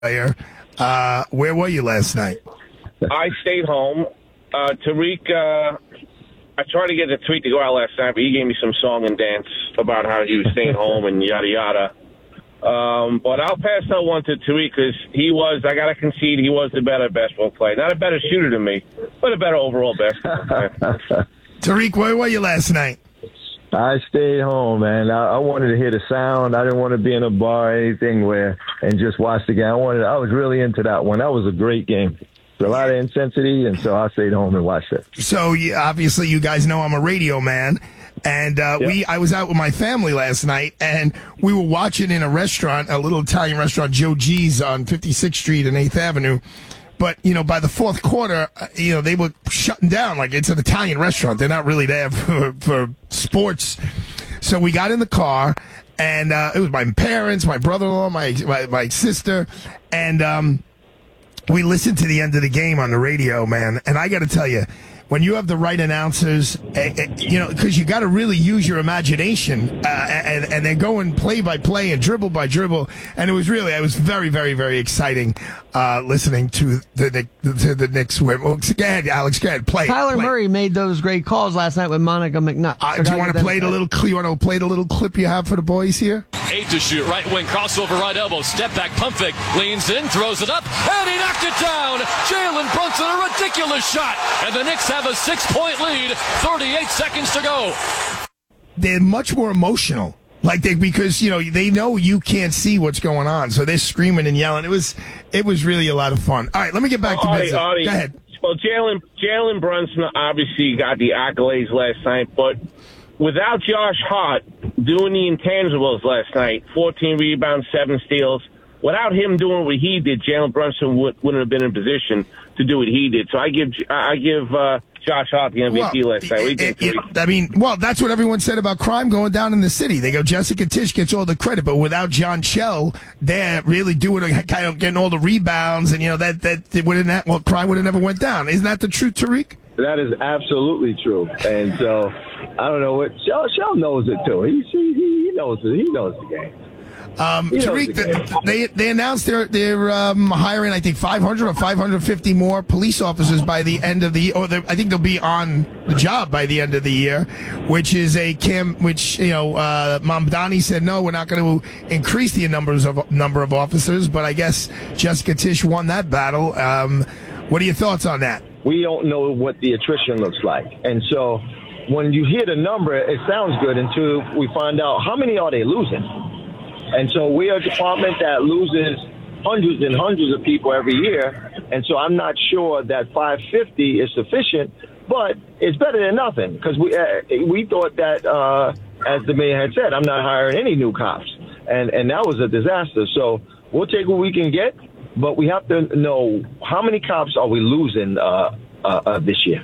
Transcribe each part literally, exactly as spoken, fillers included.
player. Uh, where were you last night? I stayed home. Uh, Tariq, uh, I tried to get the Tariq to go out last night, but he gave me some song and dance about how he was staying home and yada yada. Um, but I'll pass that one to Tariq because he was, I got to concede, he was the better basketball player. Not a better shooter than me, but a better overall basketball player. Tariq, where were you last night? I stayed home, man. I, I wanted to hear the sound. I didn't want to be in a bar or anything where and just watch the game. I wanted. I was really into that one. That was a great game. A lot of intensity, and so I stayed home and watched it. So yeah, obviously, you guys know I'm a radio man, and uh, yep. we I was out with my family last night, and we were watching in a restaurant, a little Italian restaurant, Joe G's on fifty-sixth Street and eighth Avenue. But, you know, by the fourth quarter, you know, they were shutting down. Like, it's an Italian restaurant. They're not really there for, for sports. So we got in the car, and uh, it was my parents, my brother-in-law, my, my, my sister, and um, we listened to the end of the game on the radio, man. And I got to tell you, when you have the right announcers, uh, uh, you know, because you got to really use your imagination, uh, and, and they're going play by play and dribble by dribble, and it was really, it was very, very, very exciting uh, listening to the to the Knicks win. Well, go ahead, Alex, go ahead, play. Tyler play. Murray made those great calls last night with Monica McNutt. Uh, do you want to play the little? You want to play the little clip you have for the boys here? Eight to shoot, right wing crossover, right elbow, step back, pump fake, leans in, throws it up, and he knocked it down. Jalen Brunson, a ridiculous shot, and the Knicks have a six-point lead, thirty-eight seconds to go. They're much more emotional, like they because you know they know you can't see what's going on, so they're screaming and yelling. It was it was really a lot of fun. All right, let me get back to Artie, business. Artie, Go ahead. Well, Jalen Jalen Brunson obviously got the accolades last night, but without Josh Hart doing the intangibles last night, fourteen rebounds, seven steals, without him doing what he did, Jalen Brunson would, wouldn't have been in position to do what he did. So I give I give uh, Josh Hart the M V P well, last night. What do you think, it, it, I mean, well, that's what everyone said about crime going down in the city. They go, Jessica Tisch gets all the credit, but without John Chell, they're really doing kind of getting all the rebounds, and you know that that wouldn't that well, crime would have never went down. Isn't that the truth, Tariq? That is absolutely true, and so I don't know what Shell, Shell knows it too. He he, he knows it. He knows the game. Um, Tariq, the, they they announced they're they're um, hiring I think five hundred or five hundred fifty more police officers by the end of the year, or I think they'll be on the job by the end of the year, which is a cam which you know uh, Mamdani said no, we're not going to increase the numbers of number of officers, but I guess Jessica Tisch won that battle. Um, what are your thoughts on that? We don't know what the attrition looks like, and so when you hear the number, it sounds good until we find out how many are they losing. And so we are a department that loses hundreds and hundreds of people every year. And so I'm not sure that five fifty is sufficient, but it's better than nothing because we uh, we thought that, uh, as the mayor had said, I'm not hiring any new cops. And, and that was a disaster. So we'll take what we can get, but we have to know how many cops are we losing uh, uh, uh, this year.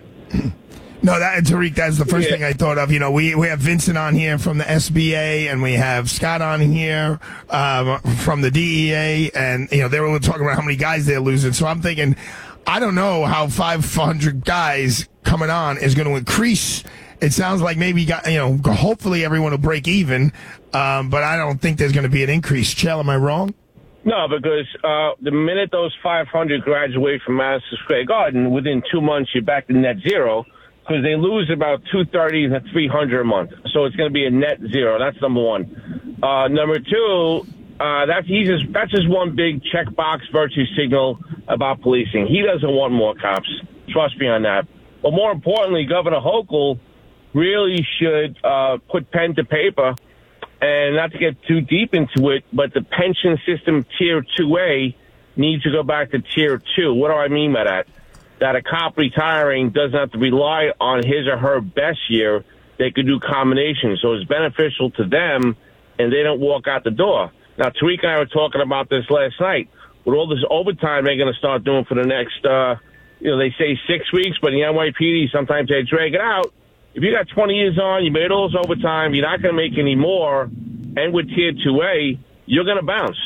No, that Tariq, that's the first yeah. thing I thought of. You know, we, we have Vincent on here from the S B A, and we have Scott on here um, from the D E A, and, you know, they were talking about how many guys they're losing. So I'm thinking, I don't know how five hundred guys coming on is going to increase. It sounds like maybe, you got, you know, hopefully everyone will break even, um, but I don't think there's going to be an increase. Chell, am I wrong? No, because uh, the minute those five hundred graduate from Madison Square Garden, within two months you're back to net zero. Because they lose about two thirty to three hundred a month. So it's going to be a net zero. That's number one. Uh, number two, uh, that's, he's just, that's just one big checkbox virtue signal about policing. He doesn't want more cops. Trust me on that. But more importantly, Governor Hochul really should uh, put pen to paper, and not to get too deep into it, but the pension system Tier two A needs to go back to Tier two. What do I mean by that? That a cop retiring doesn't have to rely on his or her best year. They could do combinations. So it's beneficial to them, and they don't walk out the door. Now, Tariq and I were talking about this last night. With all this overtime they're going to start doing for the next, uh, you know, they say six weeks, but in the N Y P D, sometimes they drag it out. If you got twenty years on, you made all this overtime, you're not going to make any more, and with Tier two A, you're going to bounce.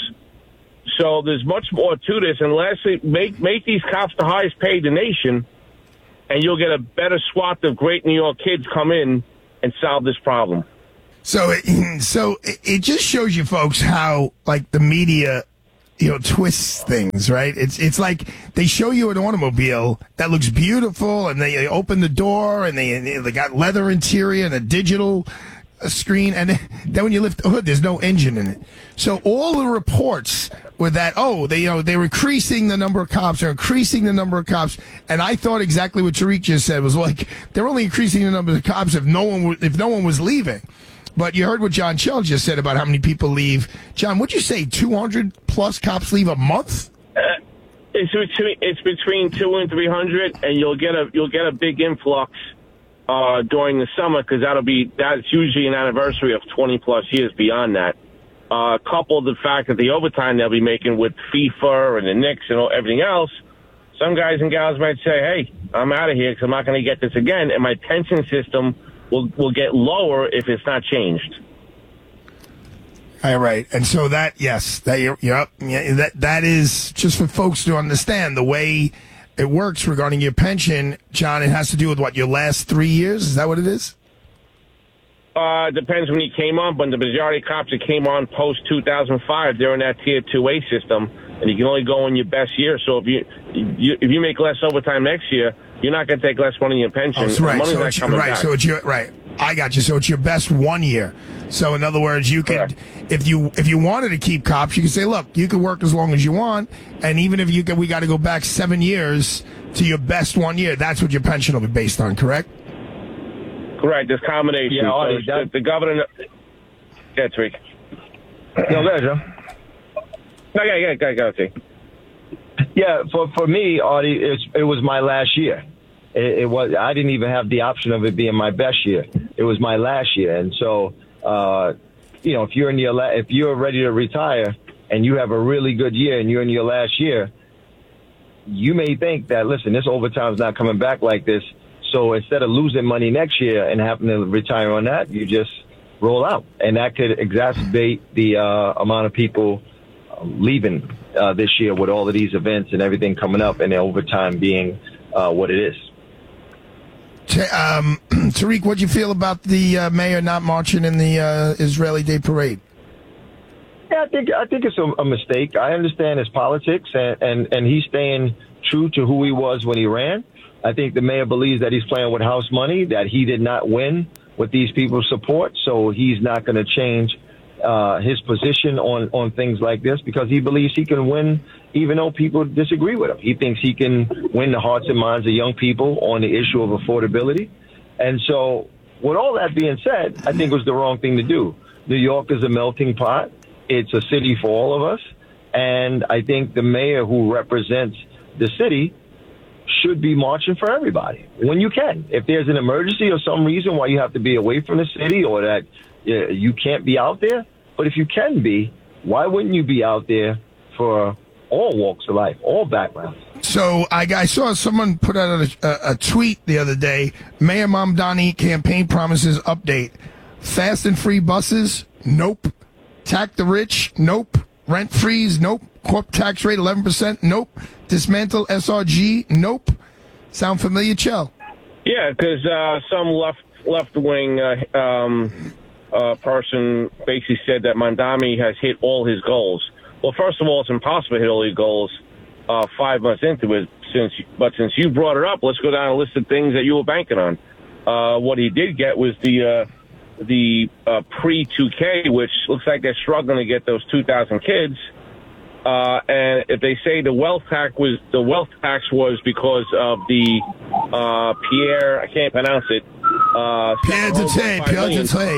So there's much more to this, and lastly, make make these cops the highest paid in the nation, and you'll get a better swath of great New York kids come in and solve this problem. So, it, so it just shows you folks how, like, the media you know, twists things, right? It's it's like they show you an automobile that looks beautiful, and they, they open the door, and they they got leather interior and a digital screen, and then when you lift the hood, there's no engine in it. So all the reports were that, oh, they you know they were increasing the number of cops, they're increasing the number of cops, and I thought exactly what Tariq just said was like they're only increasing the number of cops if no one if no one was leaving. But you heard what John Chell just said about how many people leave. John, what'd you say? Two hundred plus cops leave a month? Uh, it's between it's between two and three hundred, and you'll get a you'll get a big influx uh, during the summer because that'll be that's usually an anniversary of twenty plus years beyond that. Uh, coupled the fact that the overtime they'll be making with FIFA and the Knicks and all, everything else, some guys and gals might say, "Hey, I'm out of here because I'm not going to get this again," and my pension system will will get lower if it's not changed. All right, and so that yes, that you're, yep, yeah, that that is just for folks to understand the way it works regarding your pension, John. It has to do with what your last three years. Is that what it is? Uh, depends when you came on, but the majority of cops that came on post two thousand five, they're in that tier two A system, and you can only go in your best year. So if you, you if you make less overtime next year, you're not going to take less money in your pension. Oh, so right, money's so not it's, coming right. back. So it's your right. I got you. So it's your best one year. So in other words, you could, Correct. if you if you wanted to keep cops, you could say, look, you could work as long as you want, and even if you could, we got to go back seven years to your best one year. That's what your pension will be based on, correct? Correct. This combination. Yeah, so Artie, the, that- the governor. Yeah, Tariq. No, go ahead, Joe. No, yeah, yeah, go, go, see. Yeah, for for me, Artie, it's, it was my last year. It, it was. I didn't even have the option of it being my best year. It was my last year, and so, uh, you know, if you're in your la- if you're ready to retire and you have a really good year and you're in your last year, you may think that listen, this overtime's not coming back like this. So instead of losing money next year and having to retire on that, you just roll out, and that could exacerbate the uh, amount of people leaving uh, this year with all of these events and everything coming up, and the overtime being uh, what it is. Um, Tariq, what do you feel about the uh, mayor not marching in the uh, Israeli Day Parade? Yeah, I think I think it's a, a mistake. I understand his politics, and, and, and he's staying true to who he was when he ran. I think the mayor believes that he's playing with house money, that he did not win with these people's support, so he's not going to change uh, his position on, on things like this because he believes he can win even though people disagree with him. He thinks he can win the hearts and minds of young people on the issue of affordability. And so with all that being said, I think it was the wrong thing to do. New York is a melting pot. It's a city for all of us. And I think the mayor who represents the city should be marching for everybody when you can. If there's an emergency or some reason why you have to be away from the city or that uh, you can't be out there, but if you can be, why wouldn't you be out there for all walks of life, all backgrounds? So I, I saw someone put out a, a, a tweet the other day. Mayor Mamdani campaign promises update. Fast and free buses? Nope. Tax the rich? Nope. Rent freeze? Nope. Corp tax rate eleven percent? Nope. Dismantle S R G? Nope. Sound familiar, Chell? Yeah, because uh, some left left wing uh, um, uh, person basically said that Mamdani has hit all his goals. Well, first of all, it's impossible to hit all his goals uh, five months into it. Since, but since you brought it up, let's go down a list of things that you were banking on. Uh, what he did get was the uh, the uh, pre two K, which looks like they're struggling to get those two thousand kids. Uh, and if they say the wealth tax was the wealth tax was because of the uh, Pierre, I can't pronounce it. Uh, Pierre Dutay, Pierre Dutay.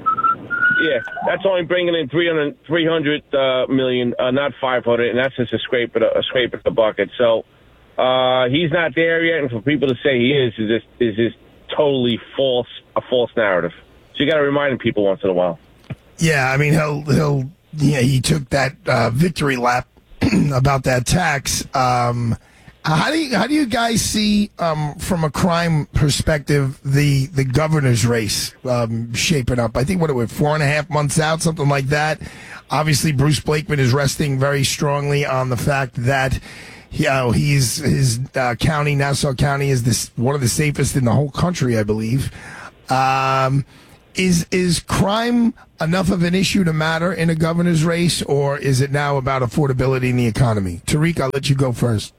Yeah, that's only bringing in three hundred, three hundred uh, million, uh, not five hundred, and that's just a scrape at a, a scrape at the bucket. So uh, he's not there yet, and for people to say he is is just is just totally false, a false narrative. So you got to remind people once in a while. Yeah, I mean he'll he'll yeah he took that uh, victory lap about that tax. Um, how do you how do you guys see um, from a crime perspective the the governor's race um, shaping up? I think what we're four and a half months out, something like that. Obviously, Bruce Blakeman is resting very strongly on the fact that you know, he's his uh, county, Nassau County, is this one of the safest in the whole country, I believe. Um, Is is crime enough of an issue to matter in a governor's race, or is it now about affordability in the economy? Tariq, I'll let you go first.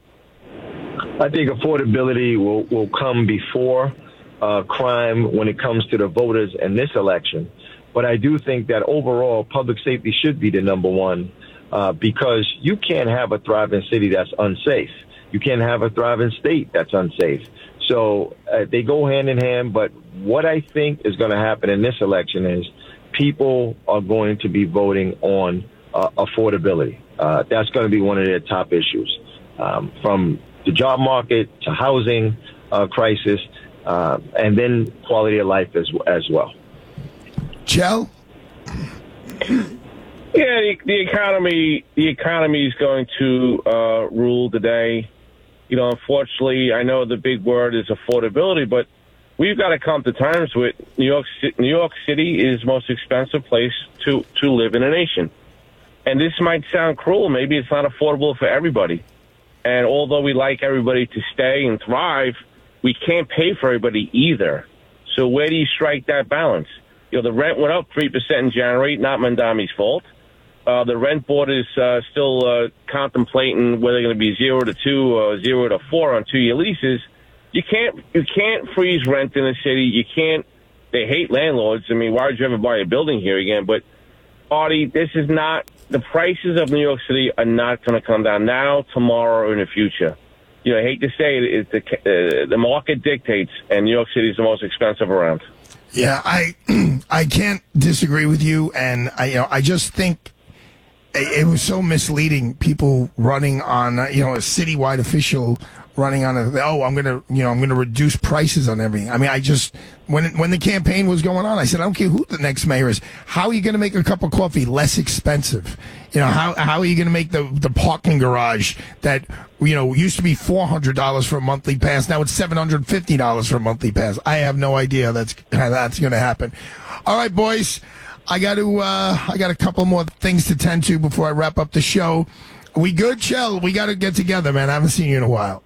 I think affordability will, will come before uh, crime when it comes to the voters in this election. But I do think that overall public safety should be the number one uh, because you can't have a thriving city that's unsafe. You can't have a thriving state that's unsafe. So uh, they go hand in hand. But what I think is going to happen in this election is people are going to be voting on uh, affordability. Uh, that's going to be one of their top issues, um, from the job market to housing uh, crisis, uh, and then quality of life as as well. Chell? Yeah, the, the economy the economy is going to uh, rule today. You know, unfortunately, I know the big word is affordability, but we've got to come to terms with New York. New York City is the most expensive place to, to live in a nation. And this might sound cruel. Maybe it's not affordable for everybody. And although we like everybody to stay and thrive, we can't pay for everybody either. So where do you strike that balance? You know, the rent went up three percent in January, not Mandami's fault. Uh, the rent board is uh, still uh, contemplating whether they're going to be zero to two or zero to four on two-year leases. You can't you can't freeze rent in the city. You can't. They hate landlords. I mean, why would you ever buy a building here again? But, Artie, this is not the prices of New York City are not going to come down now, tomorrow, or in the future. You know, I hate to say it, it the uh, the market dictates, and New York City is the most expensive around. Yeah, I I can't disagree with you, and I you know I just think it was so misleading. People running on uh, you know a citywide official running on a oh I'm gonna you know I'm gonna reduce prices on everything. I mean I just when when the campaign was going on, I said I don't care who the next mayor is. How are you gonna make a cup of coffee less expensive? You know how how are you gonna make the the parking garage that you know used to be four hundred dollars for a monthly pass, now it's seven hundred fifty dollars for a monthly pass? I have no idea how that's how that's gonna happen. All right, boys. I got to. Uh, I got a couple more things to tend to before I wrap up the show. We good, Chell? We got to get together, man. I haven't seen you in a while.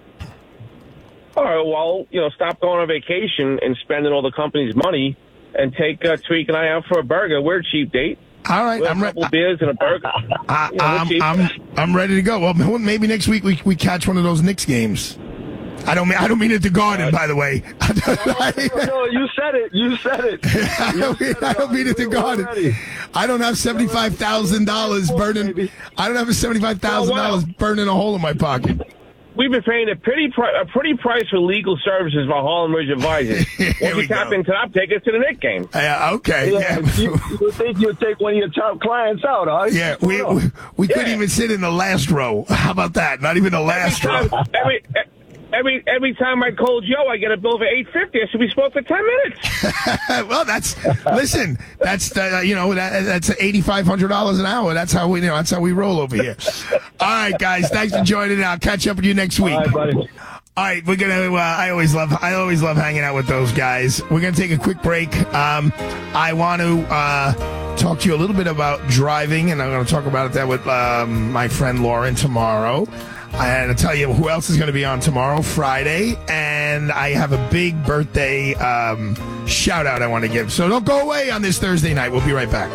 All right. Well, you know, stop going on vacation and spending all the company's money, and take uh, Tweak and I out for a burger. We're a cheap date. All right, We're I'm a couple re- beers and a burger. I, You know, I'm, we're cheap. I'm I'm ready to go. Well, maybe next week we we catch one of those Knicks games. I don't mean I don't mean at the Garden, by the way. No, you said it. You said it. I don't mean, I don't mean at the Garden. I don't have seventy-five thousand dollars burning. I don't have seventy-five thousand dollars burning a hole in my pocket. We've been paying a pretty pri- a pretty price for legal services by Harlem Ridge Advisors. Once we you tap go. into that, take us to the Knicks game. Yeah, okay. Yeah, Yeah, you, you think you'd take one of your top clients out, huh? yeah. We we, we couldn't Yeah. even sit in the last row. How about that? Not even the last row. Every, every every time I called Joe, I get a bill for eight fifty. I said we spoke for ten minutes. Well, that's listen. That's uh, you know that, that's eighty five hundred dollars an hour. That's how we you know that's how we roll over here. All right, guys. Thanks for joining. I'll catch up with you next week. All right, buddy. All right, we're gonna. Uh, I always love. I always love hanging out with those guys. We're gonna take a quick break. Um, I want to uh, talk to you a little bit about driving, and I'm gonna talk about that with um, my friend Lauren tomorrow. And I'll tell you who else is going to be on tomorrow, Friday. And I have a big birthday um, shout out I want to give. So don't go away on this Thursday night. We'll be right back.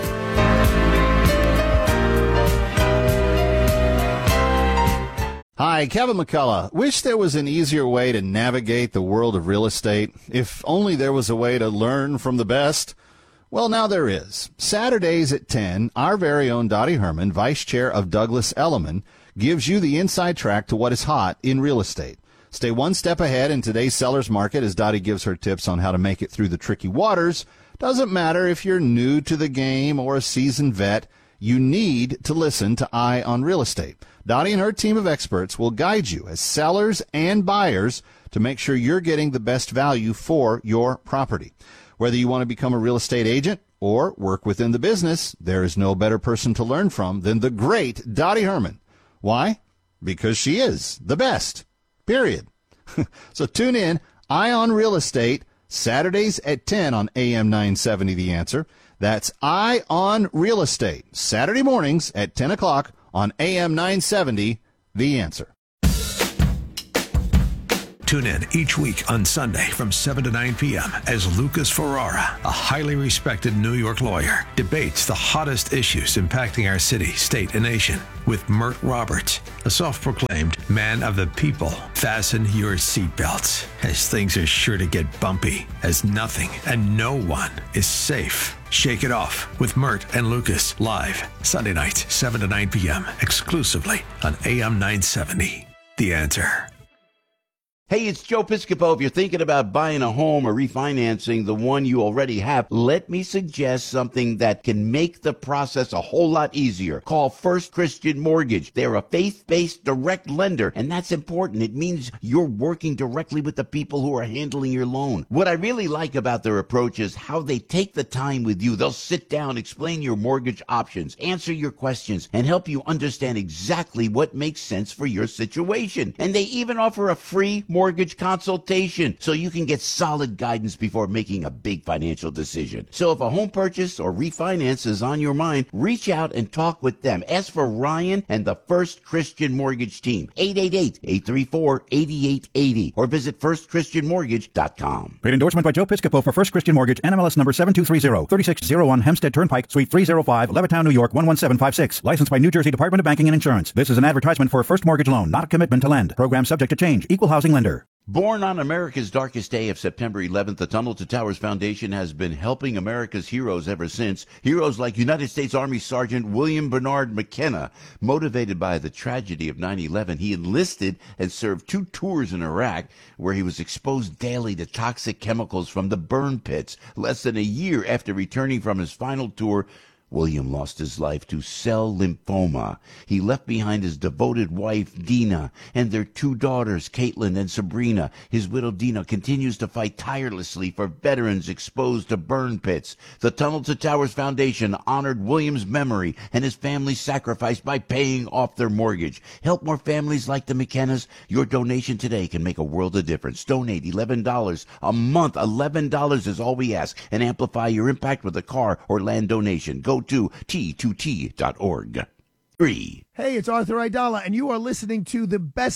Hi, Kevin McCullough. Wish there was an easier way to navigate the world of real estate. If only there was a way to learn from the best. Well, now there is. Saturdays at ten, our very own Dottie Herman, Vice Chair of Douglas Elliman, gives you the inside track to what is hot in real estate. Stay one step ahead in today's seller's market as Dottie gives her tips on how to make it through the tricky waters. Doesn't matter if you're new to the game or a seasoned vet, you need to listen to Eye on Real Estate. Dottie and her team of experts will guide you as sellers and buyers to make sure you're getting the best value for your property. Whether you want to become a real estate agent or work within the business, there is no better person to learn from than the great Dottie Herman. Why? Because she is the best, period. So tune in, Eye on Real Estate, Saturdays at ten on A M nine seventy, The Answer. That's Eye on Real Estate, Saturday mornings at ten o'clock on A M nine seventy, The Answer. Tune in each week on Sunday from seven to nine p.m. as Lucas Ferrara, a highly respected New York lawyer, debates the hottest issues impacting our city, state, and nation with Mert Roberts, a self-proclaimed man of the people. Fasten your seatbelts, as things are sure to get bumpy, as nothing and no one is safe. Shake It Off with Mert and Lucas, live Sunday nights, seven to nine p.m., exclusively on A M nine seventy. The Answer. Hey, it's Joe Piscopo. If you're thinking about buying a home or refinancing the one you already have, let me suggest something that can make the process a whole lot easier. Call First Christian Mortgage. They're a faith-based direct lender, and that's important. It means you're working directly with the people who are handling your loan. What I really like about their approach is how they take the time with you. They'll sit down, explain your mortgage options, answer your questions, and help you understand exactly what makes sense for your situation. And they even offer a free mortgage consultation so you can get solid guidance before making a big financial decision. So if a home purchase or refinance is on your mind, reach out and talk with them. Ask for Ryan and the First Christian Mortgage team, eight eight eight, eight three four, eight eight eight zero, or visit first christian mortgage dot com. Paid endorsement by Joe Piscopo for First Christian Mortgage, N M L S number seven two three zero, thirty-six oh one Hempstead Turnpike, Suite three oh five, Levittown, New York, one one seven five six. Licensed by New Jersey Department of Banking and Insurance. This is an advertisement for a first mortgage loan, not a commitment to lend. Program subject to change. Equal housing lender. Born on America's darkest day of September eleventh, the Tunnel to Towers Foundation has been helping America's heroes ever since. Heroes like United States Army Sergeant William Bernard McKenna. Motivated by the tragedy of nine eleven, he enlisted and served two tours in Iraq, where he was exposed daily to toxic chemicals from the burn pits. Less than a year after returning from his final tour, William lost his life to cell lymphoma. He left behind his devoted wife, Dina, and their two daughters, Caitlin and Sabrina. His widow, Dina, continues to fight tirelessly for veterans exposed to burn pits. The Tunnel to Towers Foundation honored William's memory and his family's sacrifice by paying off their mortgage. Help more families like the McKennas. Your donation today can make a world of difference. Donate eleven dollars a month. eleven dollars is all we ask. And amplify your impact with a car or land donation. Go to T two T dot org. Three. Hey, it's Arthur Aidala, and you are listening to the best